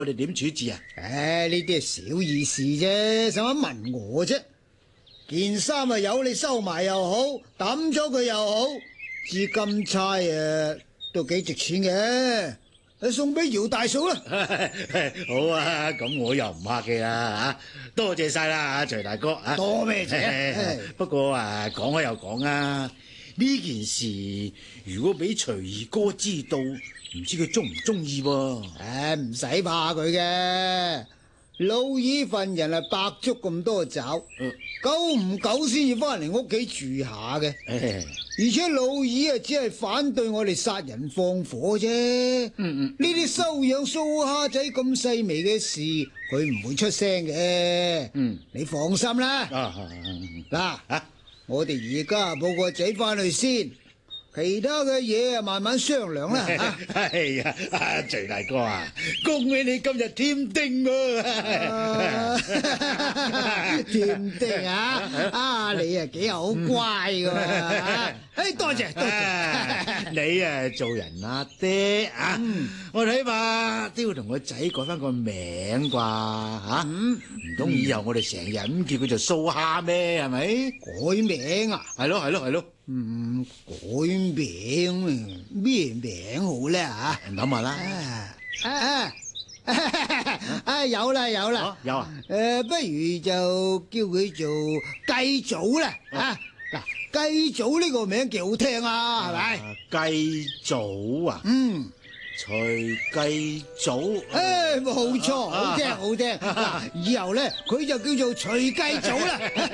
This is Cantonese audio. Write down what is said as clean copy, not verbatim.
我哋點處置啊？ 唉，呢啲係小意事啫，使乜問我啫？件衫啊，由你收埋又好，抌咗佢又好，至金釵都幾值錢嘅，你送俾姚大嫂啦。 好啊，咁我又唔客氣啦吓，多謝晒啦，徐大哥啊。 多咩謝？ 不過講開又講啊，呢件事如果俾徐二哥知道，唔知佢中唔中意喎？ 唉，唔使怕佢嘅，老二份人係百足咁多爪，久唔久先至翻嚟屋企住下嘅。而且老二只係反對我哋殺人放火啫。呢啲收養蘇蝦仔咁細微嘅事，佢唔會出聲嘅。你放心啦。嗱，我哋而家抱個仔翻去先。其他嘅嘢啊，慢慢商量啦吓。 係啊，徐大哥啊，恭喜你今日添丁喎！ 添丁啊，你啊幾好乖噶嘛？多謝多謝。 你做人阿爹啊，我睇怕都要同個仔改翻個名啩吓？唔通以後我哋成日咁叫佢做蘇蝦咩？係咪？ 改名啊？ 係咯係咯係咯。 改名咩名好咧吓？ 諗下啦。 有啦有啦。 有啊。 不如就叫佢做雞祖啦。嗱，雞祖呢個名幾好聽啊，係咪？ 雞祖啊？徐雞祖。 冇錯，好聽好聽。嗱，以後咧佢就叫做徐雞祖啦。